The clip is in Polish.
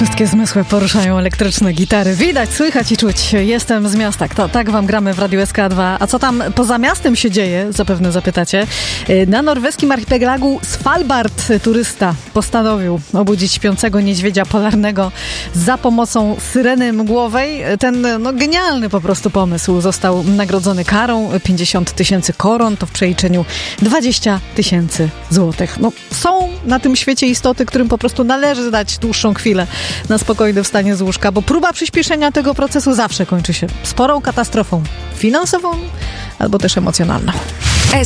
Wszystkie zmysły poruszają elektryczne gitary. Widać, słychać i czuć. Jestem z miasta. Tak wam gramy w Radiu SK2. A co tam poza miastem się dzieje? Zapewne zapytacie. Na norweskim archipelagu Svalbard turysta postanowił obudzić śpiącego niedźwiedzia polarnego za pomocą syreny mgłowej. Ten genialny po prostu pomysł został nagrodzony karą 50 000 koron, to w przeliczeniu 20 000 złotych. Są na tym świecie istoty, którym po prostu należy dać dłuższą chwilę na spokojne wstanie z łóżka, bo próba przyspieszenia tego procesu zawsze kończy się sporą katastrofą finansową albo też emocjonalną.